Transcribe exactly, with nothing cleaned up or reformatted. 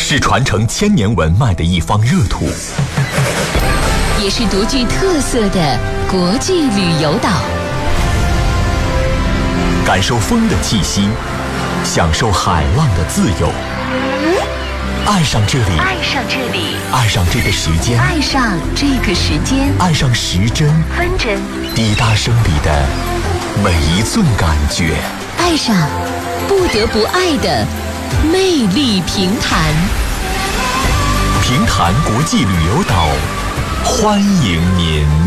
是传承千年文脉的一方热土， 也是独具特色的国际旅游岛。 感受风的气息，享受海浪的自由，爱上这里， 爱上这里， 爱上这个时间， 爱上这个时间， 爱上时针分针滴答声里的每一寸感觉， 爱上不得不爱的魅力平潭。 平潭国际旅游岛，欢迎您。